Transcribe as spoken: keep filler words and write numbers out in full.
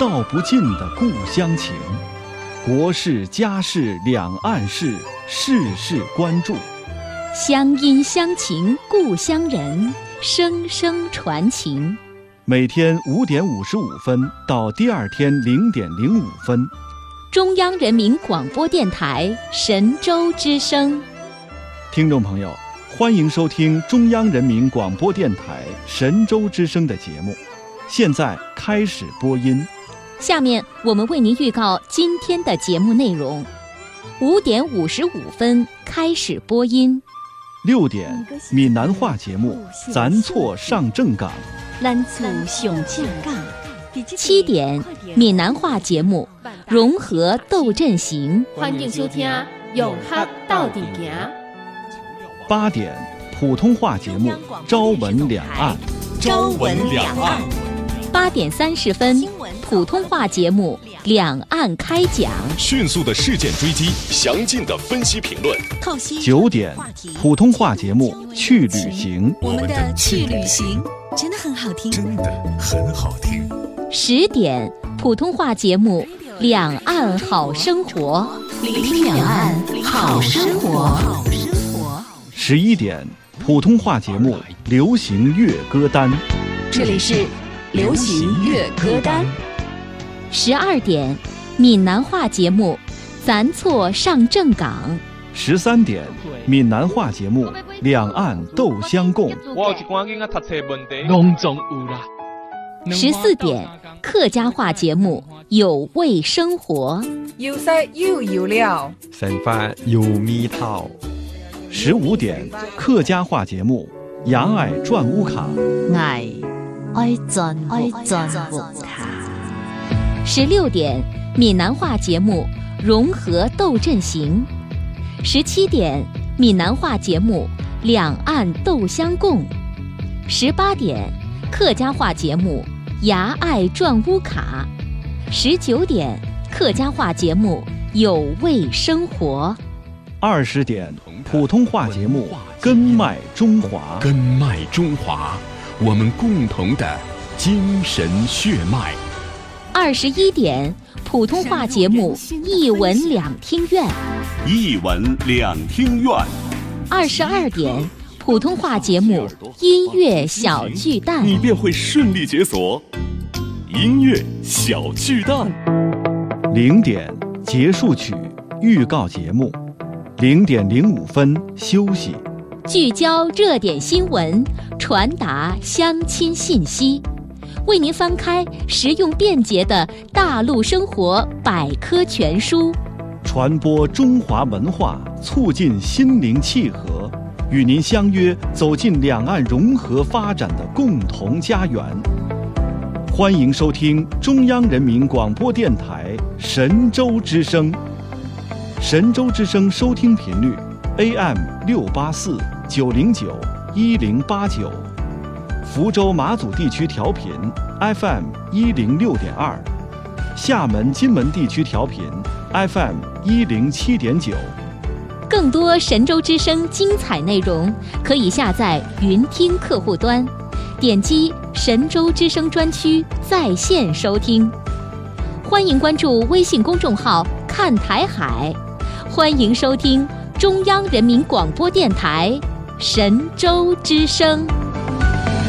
道不尽的故乡情。国事家事两岸事，事事关注。 乡音乡情故乡人，声声传情。 每天五点五十五分到第二天零点零五分， 中央人民广播电台神州之声。 听众朋友，欢迎收听中央人民广播电台神州之声的节目，现在开始播音。 下面我们为您预告今天的节目内容：五点五十五分开始播音。 六点，闽南话节目《咱错上正港》。 咱错上正港。七点，闽南话节目《融合斗阵行》。 欢迎收听《融合斗阵行》。 八点，普通话节目《朝闻两岸》。 朝闻两岸。 八点三十分，普通话节目《两岸开讲》。 迅速的事件追击，详尽的分析评论。 九点，普通话节目《去旅行》。 我们的去旅行真的很好听， 真的很好听。 十点，普通话节目《两岸好生活》。 零两岸好生活。 十一点，普通话节目《流行乐歌单》。 这里是流行乐歌单。 十二点，闽南话节目《咱错上正港》。 十三点，闽南话节目《两岸斗相共》。 我有一寡囡仔读册问题， 拢总有啦。 十四点，客家话节目《有味生活》。 有色又有料， 生活有味道。 十五点，客家话节目《牙爱转屋卡》。 爱爱转爱转屋卡。 十六点，闽南话节目《融合斗阵行》。十七点，闽南话节目《两岸斗相共》。十八点，客家话节目《牙爱转屋卡》。十九点，客家话节目《有味生活》。 二十点，普通话节目《根脉中华》。 根脉中华，我们共同的精神血脉。 二十一点，普通话节目《一文两厅院》。 一文两厅院。 二十二点，普通话节目《音乐小巨蛋》。 你便会顺利解锁音乐小巨蛋。 零点，结束曲预告节目。零点零五分休息。 聚焦热点新闻，传达乡亲信息，为您翻开实用便捷的大陆生活百科全书， 传播中华文化，促进心灵契合，与您相约走进两岸融合发展的共同家园。欢迎收听中央人民广播电台神州之声。神州之声收听频率 A M 六八四九零九一零八九，福州马祖地区调频 F M 一零六点二，厦门金门地区调频 F M 一零七点九。 更多神州之声精彩内容，可以下载云听客户端，点击神州之声专区在线收听。欢迎关注微信公众号看台海，欢迎收听中央人民广播电台神州之声。